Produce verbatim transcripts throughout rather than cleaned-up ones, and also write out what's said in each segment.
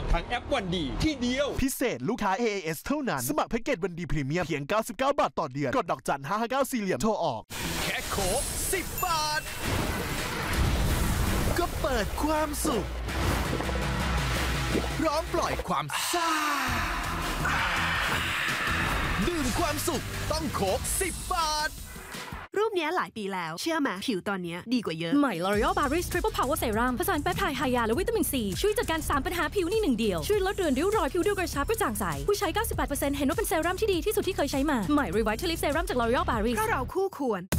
ทางแอปวันดีที่เดียวพิเศษลูกค้า เอ เอ เอส เท่านั้นสมัครแพ็กเกจวันดีพรีเมียมเพียงเก้าสิบเก้าบาทต่อเดือนกดดอกจันห้าห้าเก้าสี่เหลี่ยมโทรออกแค่โคกสิบบาทก็เปิดความสุขพร้อมปล่อยความซ่าดื่มความสุขต้องโคกสิบบาทรูปนี้หลายปีแล้วเชื่อไหมผิวตอนนี้ดีกว่าเยอะใหม่ L'Oreal Paris Triple Power Serum ผสานแปปไทด์ไฮยาและวิตามินซีช่วยจัดการสามปัญหาผิวในหนึ่งเดียวช่วยลดเรือนริ้วรอยผิวดูกระชับกระจ่างใสผู้ใช้ เก้าสิบแปดเปอร์เซ็นต์ เห็นว่าเป็นเซรั่มที่ดีที่สุดที่เคยใช้มาใหม่ Revitalift Serum จาก L'Oreal Paris เพราะเราคู่ควร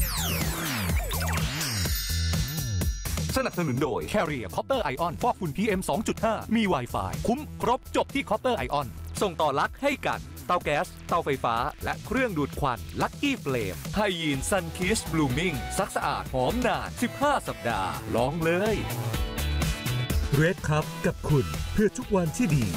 สนับสนุนโดย Carrier Copper Ion ฟอกฝุ่น พี เอ็ม สองจุดห้า มี Wi-Fi คุ้มครบจบที่ Copper Ion ส่งต่อลักให้กันเตาแก๊สเตาไฟฟ้าและเครื่องดูดควัน Lucky Flame ไฮยีน Sun Kiss Blooming ซักสะอาดหอมนานสิบห้าสัปดาห์ลองเลย Red Cup กับคุณเพื่อทุกวันที่ดี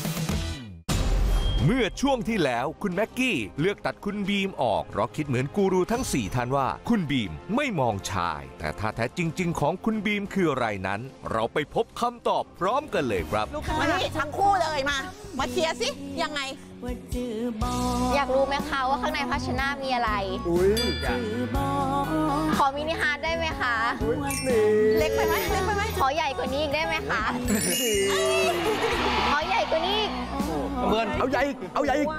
เมื่อช่วงที่แล้วคุณแม็กกี้เลือกตัดคุณบีมออกเพราะคิดเหมือนกูรูทั้งสี่ท่านว่าคุณบีมไม่มองชายแต่ถ้าแท้จริงๆของคุณบีมคืออะไรนั้นเราไปพบคำตอบพร้อมกันเลยครับมาที่ทั้งคู่เลยมามาเคลียร์สิยังไงอยากรู้ไหมคะว่าข้างในภาชนะมีอะไรขอมินิฮาร์ทได้ไหมคะเล็กไปไหมเล็กไปไหมขอใหญ่กว่านี้อีกได้ไหมคะขอใหญ่กว่านี้อีกเงินเอาใหญ่เอาใหญ่อีก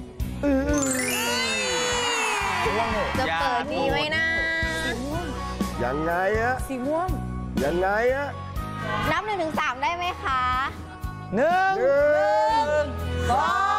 จะเปิดดีไหมนะยังไงอะสีม่วงยังไงอะนับหนึ่งถึงสามได้ไหมคะหนึ่งสอง